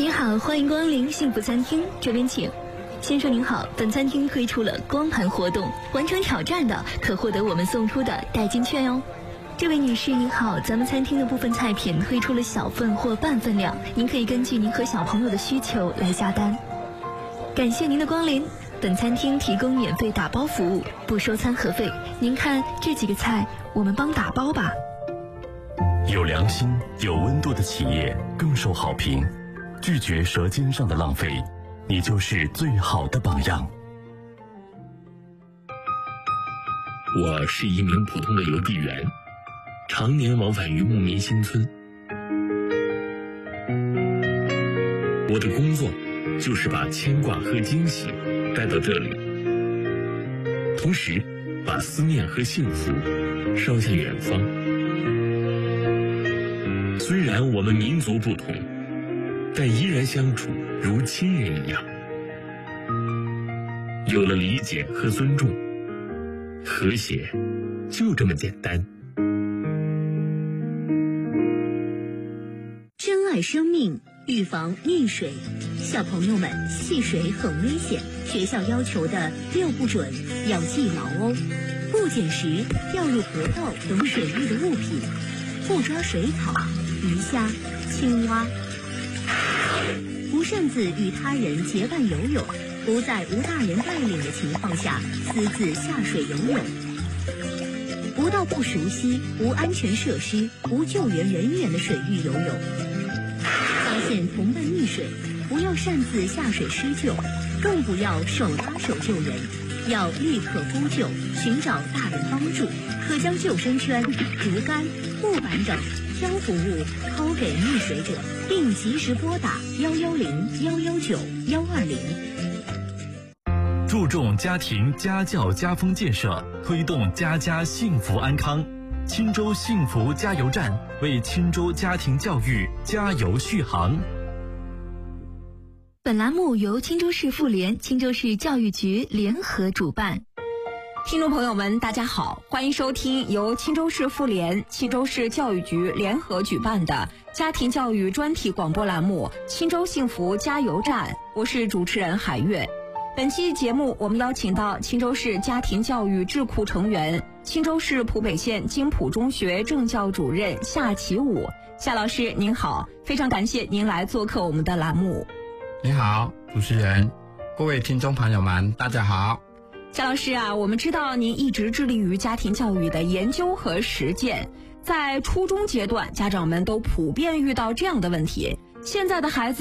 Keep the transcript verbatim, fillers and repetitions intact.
您好，欢迎光临幸福餐厅，这边请。先生您好，本餐厅推出了光盘活动，完成挑战的可获得我们送出的代金券哟。这位女士您好，咱们餐厅的部分菜品推出了小份或半份量，您可以根据您和小朋友的需求来下单。感谢您的光临，本餐厅提供免费打包服务，不收餐盒费。您看这几个菜，我们帮打包吧。 有良心、有温度的企业更受好评，拒绝舌尖上的浪费，你就是最好的榜样。 我是一名普通的邮递员，常年往返于牧民新村。我的工作就是把牵挂和惊喜带到这里，同时把思念和幸福捎向远方。虽然我们民族不同，但依然相处如亲人一样。有了理解和尊重，和谐就这么简单。 珍爱生命，预防溺水。小朋友们，戏水很危险，学校要求的六不准要记牢哦。不捡拾掉入河道等水域的物品，不抓水草、鱼虾、青蛙，不擅自与他人结伴游泳，不在无大人带领的情况下私自下水游泳，不到不熟悉、无安全设施、无救援人员的水域游泳。发现同伴溺水，不要擅自下水施救，更不要手拉手救人，要立刻呼救，寻找大人帮助。可将救生圈、竹竿、木板等漂浮物抛给溺水者，并及时拨打幺幺零、幺幺九、幺二零。 注重家庭家教家风建设，推动家家幸福安康。青州幸福加油站为青州家庭教育加油续航。 本栏目由青州市妇联、青州市教育局联合主办。 听众朋友们，大家好，欢迎收听由青州市妇联、青州市教育局联合举办的家庭教育专题广播栏目《青州幸福加油站》，我是主持人海月。本期节目，我们邀请到青州市家庭教育智库成员、青州市浦北县金浦中学政教主任夏启武。夏老师您好，非常感谢您来做客我们的栏目。 你好，主持人，各位听众朋友们，大家好。 夏老师啊，我们知道您一直致力于家庭教育的研究和实践，在初中阶段，家长们都普遍遇到这样的问题：现在的孩子